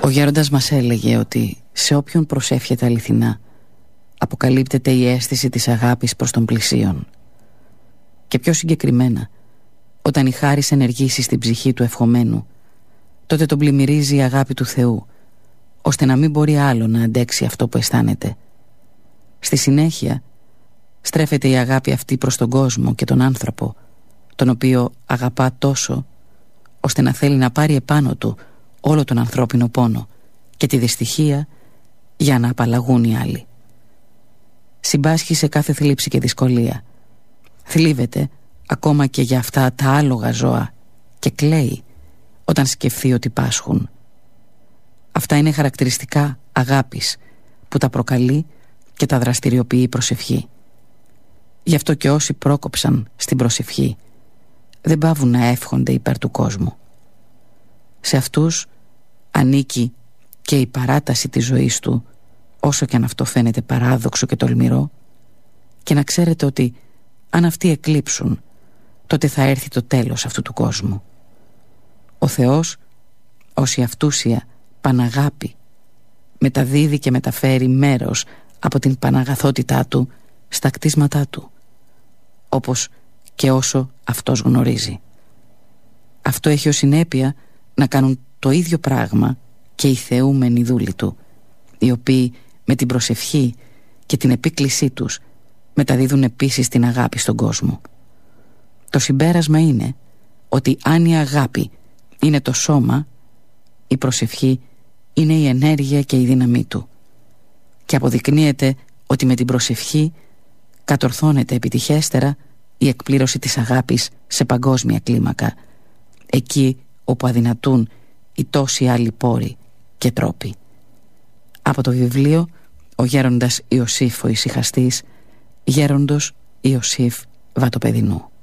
Ο γέροντας μας έλεγε ότι σε όποιον προσεύχεται αληθινά αποκαλύπτεται η αίσθηση της αγάπης προς τον πλησίον. Και πιο συγκεκριμένα, όταν η χάρις ενεργήσει στην ψυχή του ευχομένου, τότε τον πλημμυρίζει η αγάπη του Θεού, ώστε να μην μπορεί άλλο να αντέξει αυτό που αισθάνεται. Στη συνέχεια στρέφεται η αγάπη αυτή προς τον κόσμο και τον άνθρωπο, τον οποίο αγαπά τόσο, ώστε να θέλει να πάρει επάνω του όλο τον ανθρώπινο πόνο και τη δυστυχία για να απαλλαγούν οι άλλοι. Συμπάσχει σε κάθε θλίψη και δυσκολία. Θλίβεται ακόμα και για αυτά τα άλογα ζώα και κλαίει όταν σκεφτεί ότι πάσχουν. Αυτά είναι χαρακτηριστικά αγάπης που τα προκαλεί και τα δραστηριοποιεί η προσευχή. Γι' αυτό και όσοι πρόκοψαν στην προσευχή δεν παύουν να εύχονται υπέρ του κόσμου. Σε αυτούς ανήκει και η παράταση της ζωής του, όσο και αν αυτό φαίνεται παράδοξο και τολμηρό, και να ξέρετε ότι αν αυτοί εκλείψουν, τότε θα έρθει το τέλος αυτού του κόσμου. Ο Θεός, ως η αυτούσια παναγάπη, μεταδίδει και μεταφέρει μέρος από την παναγαθότητά του στα κτίσματά του, όπως και όσο αυτός γνωρίζει. Αυτό έχει ως συνέπεια να κάνουν το ίδιο πράγμα και οι θεούμενοι δούλοι του, οι οποίοι με την προσευχή και την επίκλησή τους μεταδίδουν επίσης την αγάπη στον κόσμο. Το συμπέρασμα είναι ότι αν η αγάπη είναι το σώμα, η προσευχή είναι η ενέργεια και η δύναμή του, και αποδεικνύεται ότι με την προσευχή κατορθώνεται επιτυχέστερα η εκπλήρωση της αγάπης σε παγκόσμια κλίμακα, εκεί όπου αδυνατούν οι τόσοι άλλοι πόροι και τρόποι. Από το βιβλίο «Ο γέροντας Ιωσήφ ο Ησυχαστής», γέροντος Ιωσήφ Βατοπεδινού.